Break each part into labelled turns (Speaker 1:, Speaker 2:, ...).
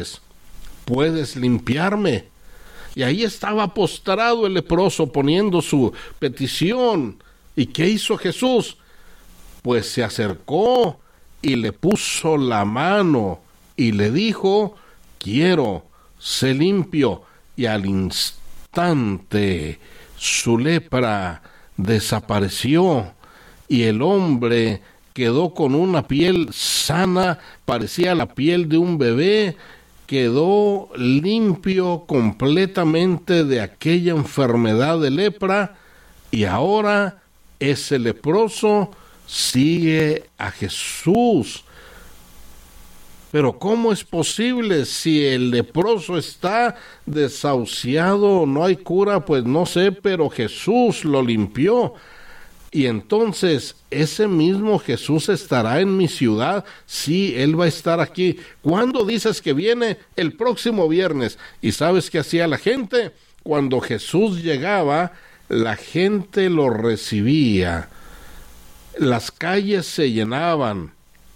Speaker 1: ¿puedes limpiarme? Y ahí estaba postrado el leproso poniendo su petición. ¿Y qué hizo Jesús? Pues se acercó y le puso la mano y le dijo: quiero, sé limpio. Y al instante su lepra desapareció y el hombre quedó con una piel sana, parecía la piel de un bebé, quedó limpio completamente de aquella enfermedad de lepra, y ahora ese leproso sigue a Jesús. Pero ¿cómo es posible si el leproso está desahuciado, no hay cura? Pues no sé, pero Jesús lo limpió. Y entonces, ¿ese mismo Jesús estará en mi ciudad? Sí, Él va a estar aquí. ¿Cuándo dices que viene? El próximo viernes. ¿Y sabes qué hacía la gente? Cuando Jesús llegaba, la gente lo recibía. Las calles se llenaban.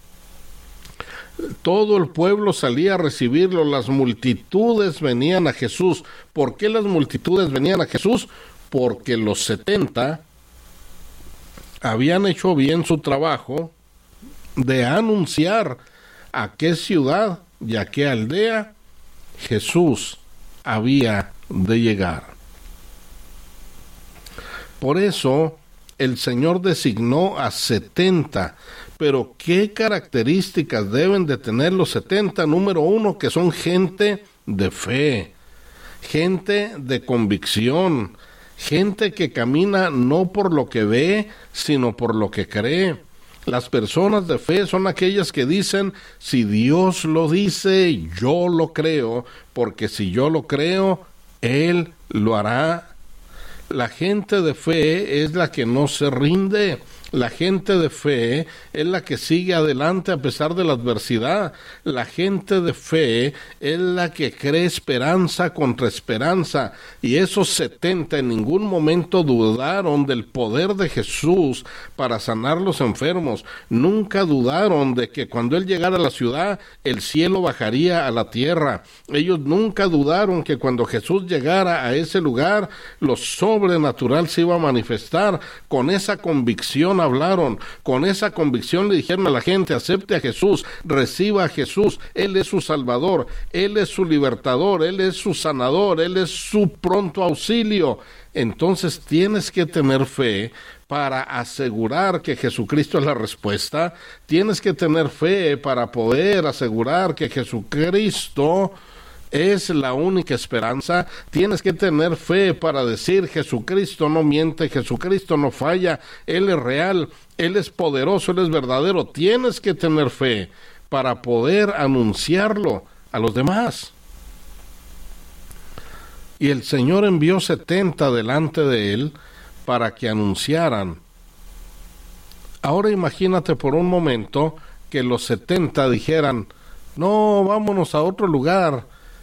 Speaker 1: Todo el pueblo salía a recibirlo, las multitudes venían a Jesús. ¿Por qué las multitudes venían a Jesús? Porque los 70 habían hecho bien su trabajo de anunciar a qué ciudad y a qué aldea Jesús había de llegar. Por eso el Señor designó a 70. Pero ¿qué características deben de tener los 70? Número 1, que son gente de fe, gente de convicción, gente que camina no por lo que ve, sino por lo que cree. Las personas de fe son aquellas que dicen: si Dios lo dice, yo lo creo, porque si yo lo creo, Él lo hará. La gente de fe es la que no se rinde. La gente de fe es la que sigue adelante a pesar de la adversidad. La gente de fe es la que cree esperanza contra esperanza. Y esos 70 en ningún momento dudaron del poder de Jesús para sanar los enfermos. Nunca dudaron de que cuando Él llegara a la ciudad, el cielo bajaría a la tierra. Ellos nunca dudaron que cuando Jesús llegara a ese lugar, lo sobrenatural se iba a manifestar. Con esa convicción hablaron, con esa convicción le dijeron a la gente: acepte a Jesús, reciba a Jesús, Él es su Salvador, Él es su libertador, Él es su sanador, Él es su pronto auxilio. Entonces tienes que tener fe para asegurar que Jesucristo es la respuesta. Tienes que tener fe para poder asegurar que Jesucristo es la única esperanza. Tienes que tener fe para decir: Jesucristo no miente, Jesucristo no falla, Él es real, Él es poderoso, Él es verdadero. Tienes que tener fe para poder anunciarlo a los demás. Y el Señor envió 70 delante de Él para que anunciaran. Ahora imagínate por un momento que los 70 dijeran: no, vámonos a otro lugar,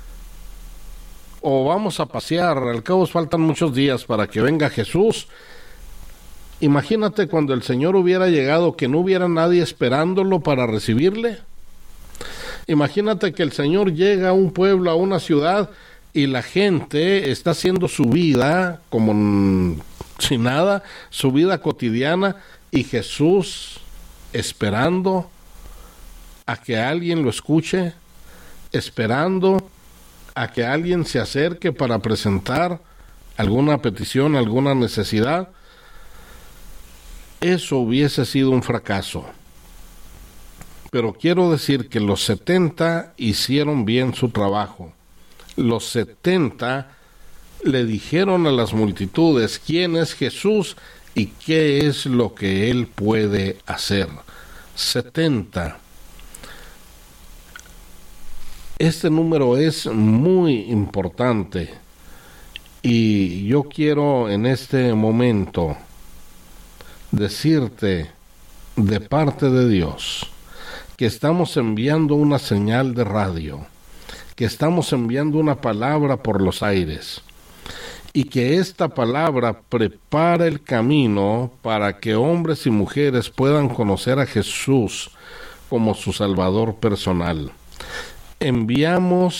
Speaker 1: o vamos a pasear, al cabo faltan muchos días para que venga Jesús. Imagínate cuando el Señor hubiera llegado, que no hubiera nadie esperándolo para recibirle. Imagínate que el Señor llega a un pueblo, a una ciudad, y la gente está haciendo su vida como sin nada, su vida cotidiana, y Jesús esperando a que alguien lo escuche, esperando a que alguien se acerque para presentar alguna petición, alguna necesidad. Eso hubiese sido un fracaso. Pero quiero decir que los 70 hicieron bien su trabajo. Los 70 le dijeron a las multitudes quién es Jesús y qué es lo que Él puede hacer. 70. Este número es muy importante y yo quiero en este momento decirte de parte de Dios que estamos enviando una señal de radio, que estamos enviando una palabra por los aires y que esta palabra prepara el camino para que hombres y mujeres puedan conocer a Jesús como su Salvador personal. Enviamos